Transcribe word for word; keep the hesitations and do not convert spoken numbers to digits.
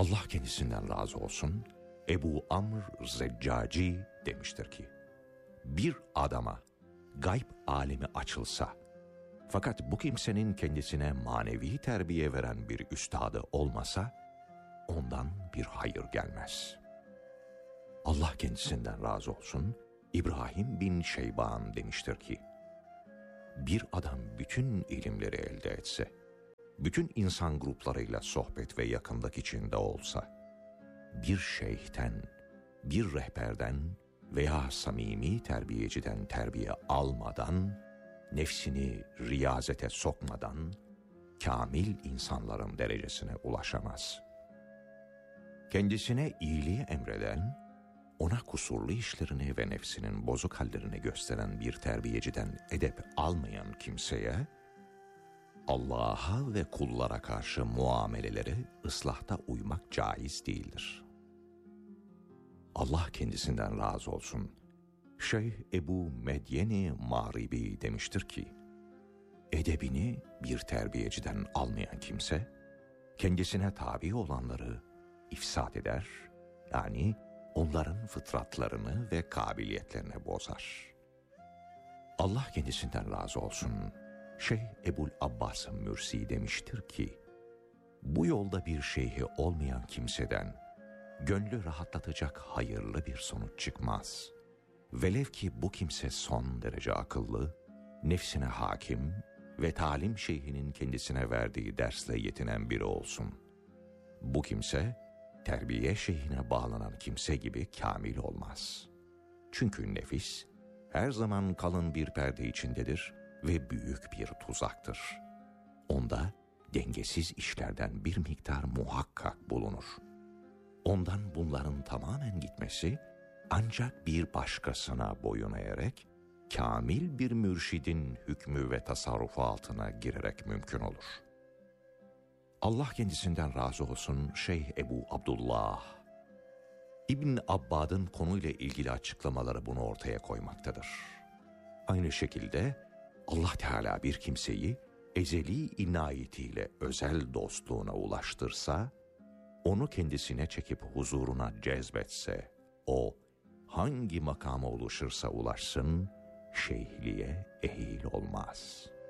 Allah kendisinden razı olsun, Ebu Amr Zeccaci demiştir ki, bir adama gayb alemi açılsa, fakat bu kimsenin kendisine manevi terbiye veren bir üstadı olmasa, ondan bir hayır gelmez. Allah kendisinden razı olsun, İbrahim bin Şeyban demiştir ki, bir adam bütün ilimleri elde etse, bütün insan gruplarıyla sohbet ve yakınlık içinde olsa, bir şeyhten, bir rehberden veya samimi terbiyeciden terbiye almadan, nefsini riyazete sokmadan, kamil insanların derecesine ulaşamaz. Kendisine iyiliği emreden, ona kusurlu işlerini ve nefsinin bozuk hallerini gösteren bir terbiyeciden edep almayan kimseye, Allah'a ve kullara karşı muameleleri ıslahta uymak caiz değildir. Allah kendisinden razı olsun, Şeyh Ebu Medyeni Mağribi demiştir ki, edebini bir terbiyeciden almayan kimse, kendisine tabi olanları ifsad eder, yani onların fıtratlarını ve kabiliyetlerini bozar. Allah kendisinden razı olsun, Şeyh Ebul Abbas Mürsi demiştir ki, bu yolda bir şeyhi olmayan kimseden gönlü rahatlatacak hayırlı bir sonuç çıkmaz. Velev ki bu kimse son derece akıllı, nefsine hakim ve talim şeyhinin kendisine verdiği dersle yetinen biri olsun. Bu kimse, terbiye şeyhine bağlanan kimse gibi kamil olmaz. Çünkü nefis her zaman kalın bir perde içindedir ve büyük bir tuzaktır. Onda dengesiz işlerden bir miktar muhakkak bulunur. Ondan bunların tamamen gitmesi ancak bir başkasına boyun eğerek, kamil bir mürşidin hükmü ve tasarrufu altına girerek mümkün olur. Allah kendisinden razı olsun, Şeyh Ebu Abdullah İbn Abbad'ın konuyla ilgili açıklamaları bunu ortaya koymaktadır. Aynı şekilde Allah Teala bir kimseyi ezeli inayetiyle özel dostluğuna ulaştırsa, onu kendisine çekip huzuruna cezbetse, o hangi makama ulaşırsa ulaşsın, şeyhliğe ehil olmaz.